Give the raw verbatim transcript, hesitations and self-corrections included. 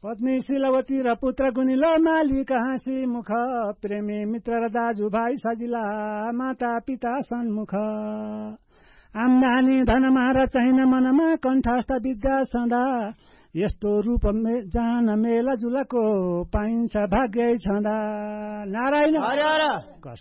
पत्नी शीलवती र पुत्र गुनिलो मालिक हाँसी मुख प्रेमी मित्र र दाजुभाइ सजिला माता पिता सन्मुख आम्दानी धनमा र चाहिन मनमा कण्ठस्थ विद्या सदा यस्तो रूप जान मेला जुलको पाइन्छ भाग्य छँदा नारायण